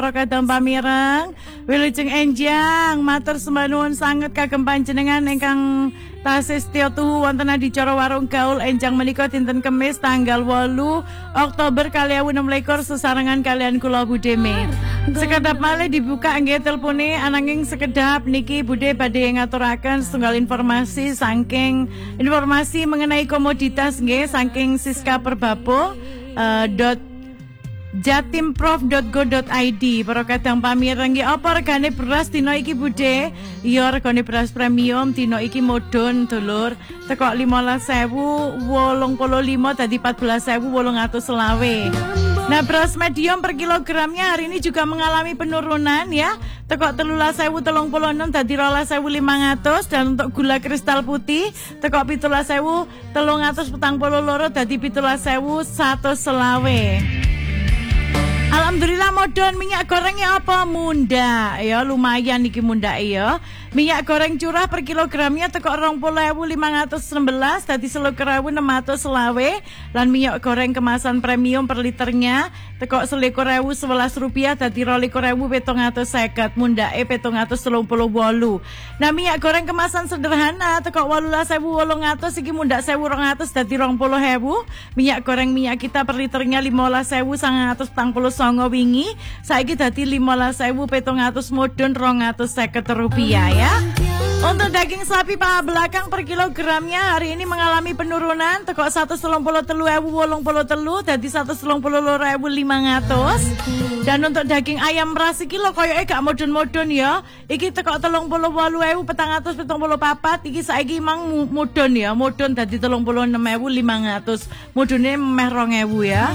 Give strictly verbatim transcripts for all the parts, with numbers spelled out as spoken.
Kadang pamireng wilujeng enjang matur sembah nuwun sanget kagem panjenengan ingkang tasih setya tuhu wonten adicara warung gaul enjang menika dinten Kemis tanggal wolu Oktober dua ribu enam belas sesarengan kalian kula Bude Me. Sekedap malih dibuka nggih telpone ananging sekedap niki Bude badhe ngaturaken setunggal informasi saking informasi mengenai komoditas nggih saking Siska Perbapo uh, dot jatimprof dot go dot i d. Para kadang pamireng nggih apa regane beras dina iki Bude? Ya regane beras premium dina iki modon dulur teko limolas ewu wolung puluh lima dadi empat belas ewu wolung atus selawe. Nah beras medium per kilogramnya hari ini juga mengalami penurunan ya. Teko telulas ewu telung puluh enam dadi rolas ewu limang atus. Dan untuk gula kristal putih teko pitulas ewu telung atus petang puluh loro dadi pitulas ewu satus selawe. Alhamdulillah modon minyak gorengnya apa munda ya lumayan iki munda ya. Minyak goreng curah per kilogramnya teko rong puluh ewu limang atus enam belas dadi selikur ewu enam atus selawe. Lan minyak goreng kemasan premium per liternya teko selikur ewu sebelas rupiah dadi rolikur ewu petong atus seket munda e petong atus telung puluh wolu. Nah minyak goreng kemasan sederhana teko wolulas ewu wolung atus iki munda sewu rong atus dadi rong puluh ewu. Minyak goreng minyak kita per liternya limolas ewu sangang atus petang puluh songo wingi saiki dadi limolas ewu petong atus modon rong atus seket rupiah ya. Untuk daging sapi paha belakang per kilogramnya hari ini mengalami penurunan teko seratus telung puluh telu ewu wolung puluh telu dadi seratus telung puluh loro ewu limang atus. Dan untuk daging ayam ras iki lho koyoke gak modon-modon ya. Iki teko telung puluh wolu ewu petang atus pitung puluh papat iki saiki mang modon ya. Modon dadi telung puluh enam ewu limang atus. Modone meh rong ewu ya.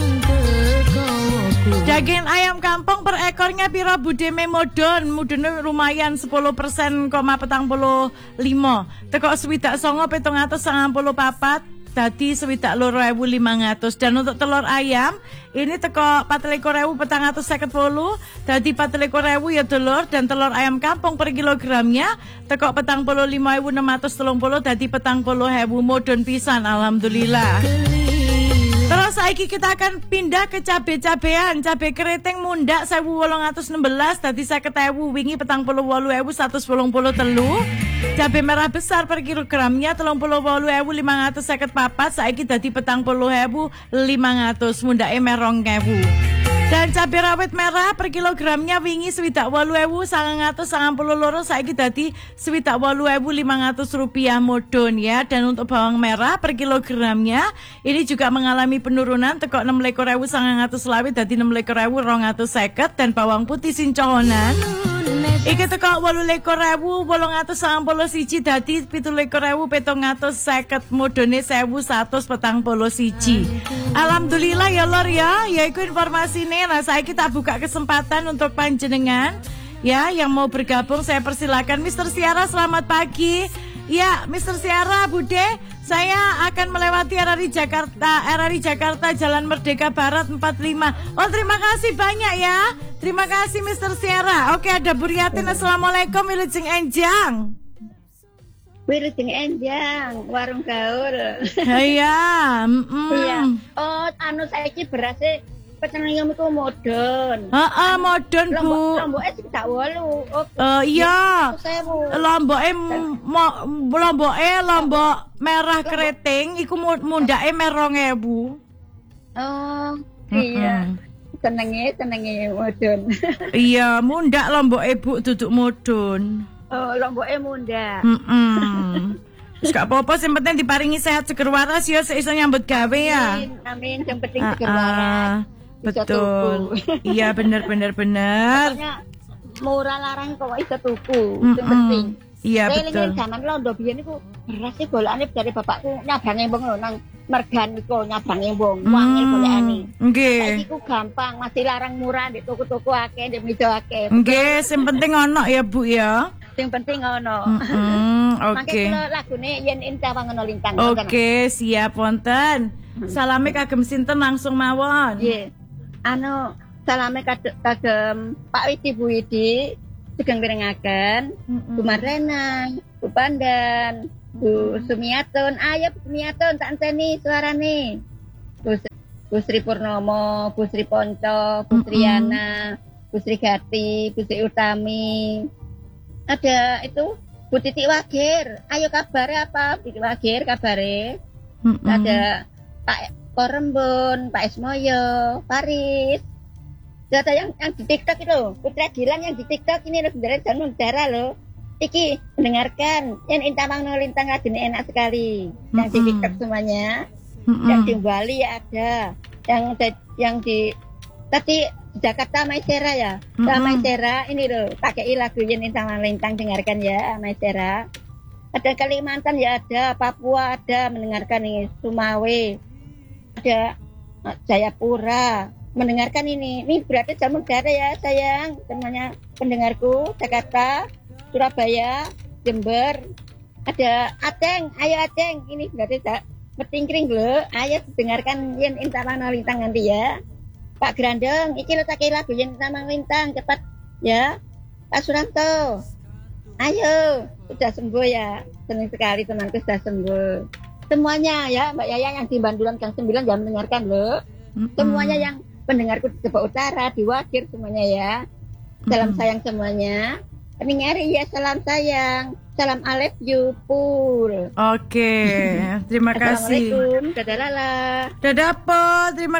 Daging ayam kampung per ekornya pira Bude Me modon mudune lumayan sepuluh persen koma petang puluh lima teko swidak songo petong atus sangang puluh papat dadi swidak loro ewu limang atus. Dan untuk telur ayam ini teko patlikur ewu petang atus seket puluh dadi patlikur ewu ya telur. Dan telur ayam kampung per kilogramnya teko petang puluh lima ewu enam atus telung puluh dadi petang puluh ewu modon pisan alhamdulillah. Terus saiki kita akan pindah ke cabe-cabean. Cabe keriting mundak sewu wolung atus enam belas dadi seket ewu wingi petang puluh wolu ewu satus wolung puluh telu. Cabe merah besar per kilogramnya telung puluh wolu ewu limang atus seket papat saiki dadi petang puluh ewu limang atus mundake merong ewu. Dan cabai rawit merah per kilogramnya wingi swidak wolu ewu sangang atus sangang puluh loro saiki dadi swidak wolu ewu limang atus rupiah modon ya. Dan untuk bawang merah per kilogramnya ini juga mengalami penurunan teko enam likur ewu sangang atus selawe dadi enam likur ewu rong atus seket. Dan bawang putih sincohonan iki teko wolu likur ewu wolung atus sangang puluh siji dadi pitu likur ewu petong atus seket modone sewu satus petang puluh siji. Alhamdulillah ya lor ya, yaiku informasi nah saya kita buka kesempatan untuk panjenengan ya yang mau bergabung saya persilakan. Mister Siara selamat pagi. Ya Mister Siara Bude, saya akan melewati R R I Jakarta, R R I Jakarta Jalan Merdeka Barat empat puluh lima. Oh terima kasih banyak ya. Terima kasih Mister Siara. Oke ada Buriatin. Assalamualaikum wilujeng enjang. Wilujeng enjang warung gaul. Iya. Iya. Oh anu saiki berase pecenenge iku modon. Heeh, modon Bu. Lomboke swidak wolu. Oh iya. Lomboke lomboke lombok merah keriting iku mundake merong ewu. Oh, iya. Senenge senenge modon. Iya, mundak lomboke Bu duduk modon. Oh, lomboke mundak. Heeh. Wis gak apa-apa sing penting diparingi sehat seger waras ya seiso nyambut gawe ya. Amin, amin sing penting seger waras. Betul. Iya bener bener bener. Murah larang kok iso tuku. Sing penting. Iya betul. Eling zaman londo biyen niku beras e golekane dari bapakku nyabange wong nang mergan iku nyabange wong, wangil golekane. Nggih. Saiki ku gampang, masih larang murah di toko-toko akeh, di meja akeh. Nggih, sing penting ono ya Bu ya. Sing penting ono. Heeh, oke. Mangke lagune yen intawang ono lintang. Oke, siap wonten. Salame kagem sinten langsung mawon. Nggih. Anu salame kagem Pak Widi Bu Widi sugeng mirengaken, Bu Marlena, Bu Pandan, Bu Sumiatun, ayo Bu Sumiatun tak enteni suarane. Bu, Bu Sri Purnomo, Bu Sri Ponco, Bu Triana, Bu Bu Sri Gati, Bu Sri Utami. Ada itu Bu Titi Wagir. Ayo kabarnya apa? Bu Titi Wagir kabare. Mm-hmm. Ada Pak Korembon, Pak Ismoyo, Paris. Ada yang yang di TikTok itu, Putra Gilang yang di TikTok ini loh, sebenarnya jangan darah loh. Iki mendengarkan yang Intawang Nolintang ini enak sekali. Mm-hmm. Yang di TikTok semuanya. Mm-hmm. Yang di Bali ada, yang yang di tadi di Jakarta Maisera ya. Mm-hmm. Maisera ini loh, pakai lagu yang Intawang Nolintang dengarkan ya Maisera. Ada Kalimantan ya ada, Papua ada mendengarkan ini, Sumawe. Ada Jayapura mendengarkan ini. Ini berarti jamu udara ya sayang, semuanya pendengarku Jakarta, Surabaya, Jember. Ada Ateng, ayo Ateng. Ini berarti tak bertingkring loh. Ayo dengarkan Yen Intawang Nolintang nanti ya. Pak Grandeng, iki lo pakai lagu Yen Intawang Nolintang cepat ya. Pak Suranto, ayo sudah sembuh ya. Senang sekali temanku sudah sembuh. Semuanya ya Mbak Yaya yang di Bandulan Gang sembilan jangan mendengarkan loh. Mm-hmm. Semuanya yang pendengarku di Jepang Utara, di Wagir semuanya ya. Salam mm-hmm. sayang semuanya. Peningari ya salam sayang. Salam I love you Pul. Oke, terima kasih. Assalamualaikum. Dadah Lala. Dadah Po, terima